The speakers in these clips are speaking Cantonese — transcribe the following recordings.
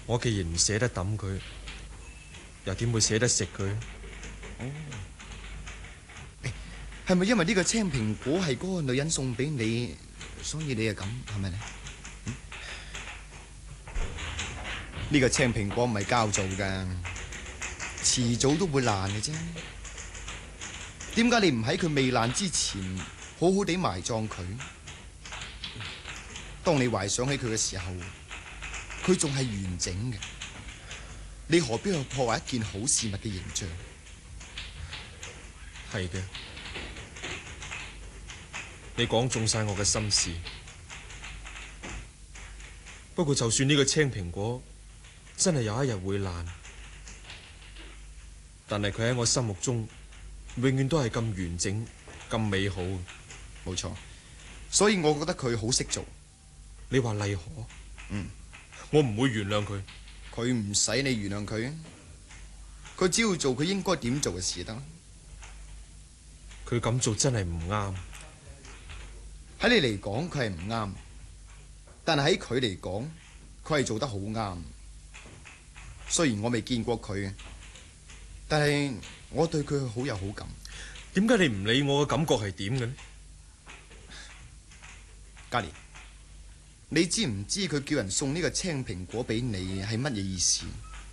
我既然唔捨得抌佢，又點會捨得食佢？ 哦，係咪因為呢個青蘋果係嗰個女人送俾你，所以你就咁係咪呢？呢個青蘋果唔係膠做噶，遲早都會爛嘅啫。點解你唔喺佢未爛之前，好好地埋葬佢？當你懷想起佢嘅時候，佢仲係完整嘅。你何必去破壞一件好事物嘅形象？ 係嘅，你講中晒我嘅心事。不過就算呢個青蘋果真係有一日會爛，但係佢喺我心目中永遠都係咁完整、咁美好。 冇錯，所以我覺得佢好識做。 你話麗河？我唔會原諒佢。 佢唔使你原諒佢，佢只要做佢應該點做嘅事得啦。 佢咁做真係唔啱。 喺你嚟講佢係唔啱，但係喺佢嚟講佢係做得好啱。雖然我未見過佢，但係我對佢好有好感。 點解你唔理我嘅感覺係點嘅呢？ 嘉蓮，你知唔知佢叫人送呢個青蘋果俾你係乜嘢意思？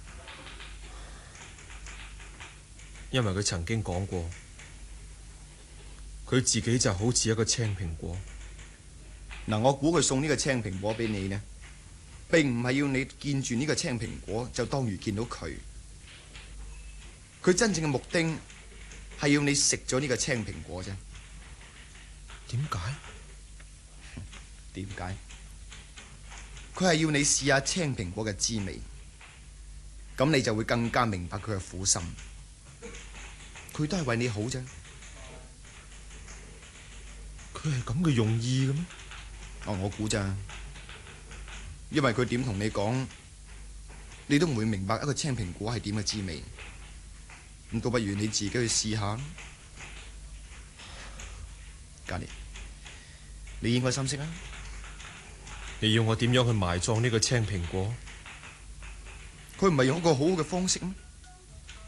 因為佢曾經講過，佢自己就好似一個青蘋果。 嗱，我估佢送呢個青蘋果俾你呢，並唔係要你見住呢個青蘋果就當如見到佢。佢真正嘅目的係要你食咗呢個青蘋果啫。 點解？ 點解？佢係要你試下青蘋果嘅滋味，咁你就會更加明白佢嘅苦心。佢都係為你好啫。 佢係咁嘅用意嘅咩？ 哦，我估咋，因為佢點同你講，你都唔會明白一個青蘋果係點嘅滋味。咁倒不如你自己去試下。嘉蓮，你應該心息啦。 你要我點樣去埋葬呢個青蘋果？ 佢唔係用一個好好嘅方式咩？